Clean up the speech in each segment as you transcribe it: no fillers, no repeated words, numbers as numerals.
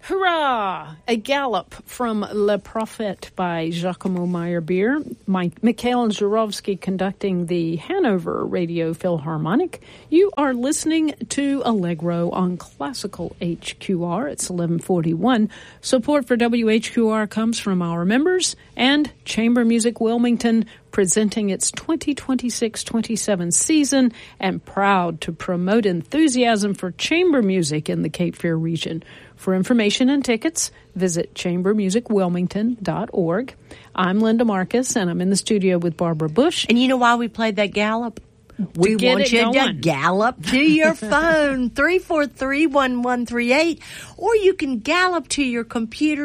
Hurrah! A Gallop from Le Prophète by Giacomo Meyerbeer. Mikhail Zhurovsky conducting the Hanover Radio Philharmonic. You are listening to Allegro on Classical HQR. It's 1141. Support for WHQR comes from our members and Chamber Music Wilmington, presenting its 2026-27 season and proud to promote enthusiasm for chamber music in the Cape Fear region. For information and tickets, visit chambermusicwilmington.org. I'm Linda Marcus, and I'm in the studio with Barbara Bush. And you know why we played that gallop? We want you to gallop to your phone, 343-1138, or you can gallop to your computer,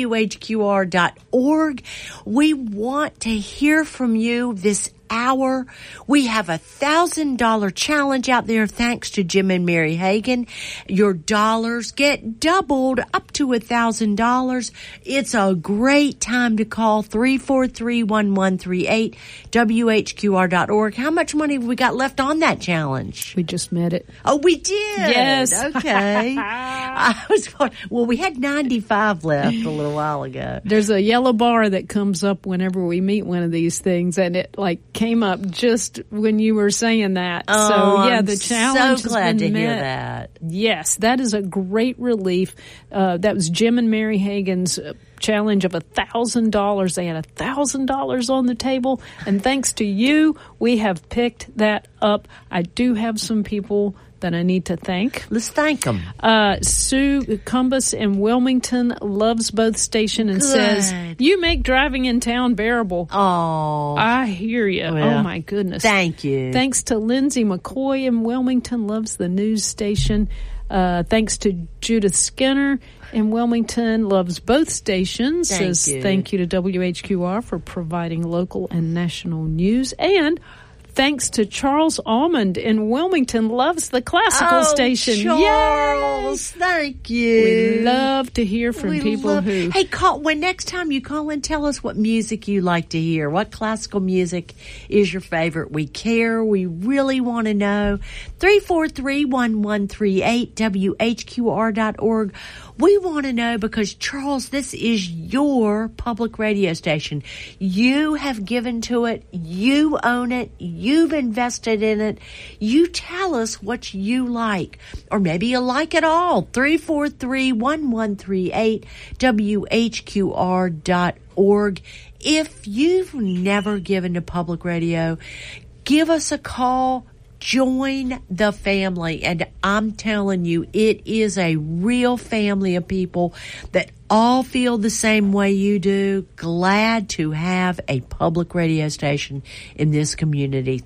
WHQR.org. We want to hear from you this hour. We have $1,000 challenge out there thanks to Jim and Mary Hagan. Your dollars get doubled up to $1,000. It's a great time to call 343-1138, WHQR.org. How much money have we got left on that challenge? We just met it. Oh, we did? Yes. Okay. We had 95 left a little while ago. There's a yellow bar that comes up whenever we meet one of these things, and it came up just when you were saying that. Oh, so yeah, I'm the challenge so glad has been to hear met. that. Yes, that is a great relief. That was Jim and Mary Hagan's challenge of $1,000. They had $1,000 on the table, and thanks to you, we have picked that up. I do have some people that I need to thank. Let's thank them. Sue Cumbus in Wilmington loves both station and says, you make driving in town bearable. Oh, I hear you. Well, oh, my goodness. Thank you. Thanks to Lindsay McCoy in Wilmington, loves the news station. Thanks to Judith Skinner in Wilmington, loves both stations. Says thank you to WHQR for providing local and national news. And thanks to Charles Almond in Wilmington, loves the classical station. Charles, thank you. We love to hear from people who... Hey, when next time you call in, tell us what music you like to hear. What classical music is your favorite? We care. We really want to know. 343-1138, WHQR.org. We want to know because, Charles, this is your public radio station. You have given to it. You own it. You've invested in it. You tell us what you like. Or maybe you like it all. 343-1138, WHQR.org. If you've never given to public radio, give us a call. Join the family, and I'm telling you, it is a real family of people that all feel the same way you do. Glad to have a public radio station in this community.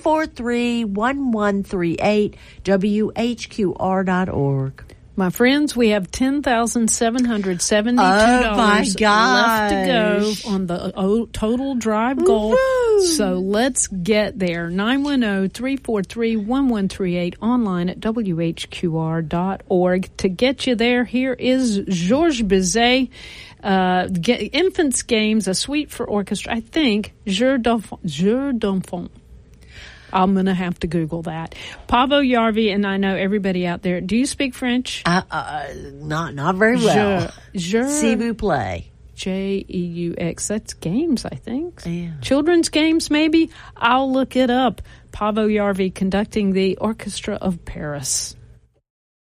343-1138, WHQR.org. My friends, we have $10,772 left to go on the total drive goal. Woo-hoo. So let's get there. 910-343-1138, online at WHQR.org. To get you there, here is Georges Bizet. Infants Games, a suite for orchestra. I think Jeux d'enfants. I'm going to have to Google that. Paavo Järvi, and I know everybody out there. Do you speak French? Not very well. S'il vous plaît. Jeux. That's games, I think. Yeah. Children's games, maybe? I'll look it up. Paavo Järvi conducting the Orchestra of Paris.